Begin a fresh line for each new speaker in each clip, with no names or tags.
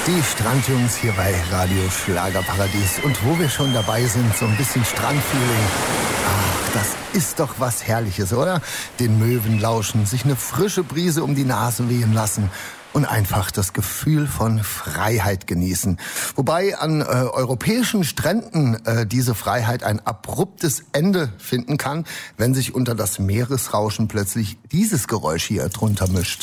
Die Strandjungs hier bei Radio Schlagerparadies. Und wo wir schon dabei sind, so ein bisschen Strandfeeling. Ach, das ist doch was Herrliches, oder? Den Möwen lauschen, sich eine frische Brise um die Nase wehen lassen und einfach das Gefühl von Freiheit genießen. Wobei an europäischen Stränden diese Freiheit ein abruptes Ende finden kann, wenn sich unter das Meeresrauschen plötzlich dieses Geräusch hier drunter mischt.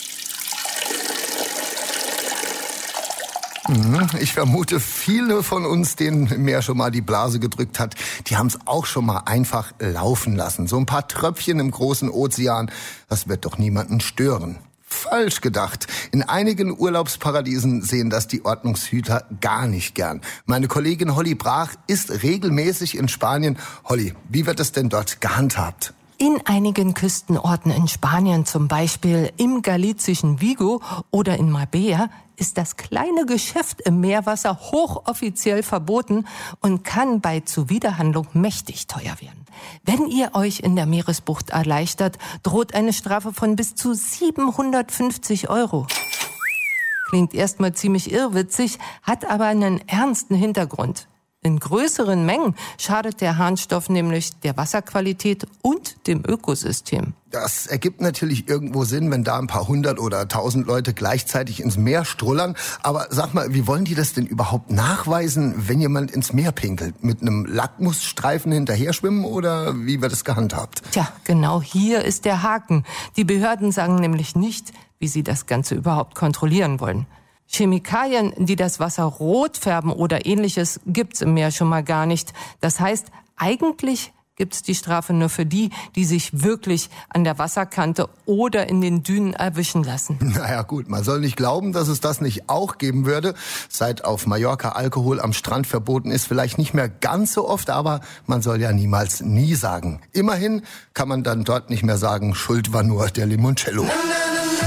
Ich vermute, viele von uns, denen im Meer schon mal die Blase gedrückt hat, die haben es auch schon mal einfach laufen lassen. So ein paar Tröpfchen im großen Ozean, das wird doch niemanden stören. Falsch gedacht. In einigen Urlaubsparadiesen sehen das die Ordnungshüter gar nicht gern. Meine Kollegin Holly Brach ist regelmäßig in Spanien. Holly, wie wird es denn dort gehandhabt?
In einigen Küstenorten in Spanien, zum Beispiel im galizischen Vigo oder in Marbella, ist das kleine Geschäft im Meerwasser hochoffiziell verboten und kann bei Zuwiderhandlung mächtig teuer werden. Wenn ihr euch in der Meeresbucht erleichtert, droht eine Strafe von bis zu 750 €. Klingt erstmal ziemlich irrwitzig, hat aber einen ernsten Hintergrund. In größeren Mengen schadet der Harnstoff nämlich der Wasserqualität und dem Ökosystem.
Das ergibt natürlich irgendwo Sinn, wenn da ein paar 100 oder 1000 Leute gleichzeitig ins Meer strullern. Aber sag mal, wie wollen die das denn überhaupt nachweisen, wenn jemand ins Meer pinkelt? Mit einem Lackmusstreifen hinterher schwimmen oder wie wird es gehandhabt?
Tja, genau hier ist der Haken. Die Behörden sagen nämlich nicht, wie sie das Ganze überhaupt kontrollieren wollen. Chemikalien, die das Wasser rot färben oder ähnliches, gibt's im Meer schon mal gar nicht. Das heißt, eigentlich gibt's die Strafe nur für die, die sich wirklich an der Wasserkante oder in den Dünen erwischen lassen.
Naja gut, man soll nicht glauben, dass es das nicht auch geben würde. Seit auf Mallorca Alkohol am Strand verboten ist, vielleicht nicht mehr ganz so oft, aber man soll ja niemals nie sagen. Immerhin kann man dann dort nicht mehr sagen, Schuld war nur der Limoncello.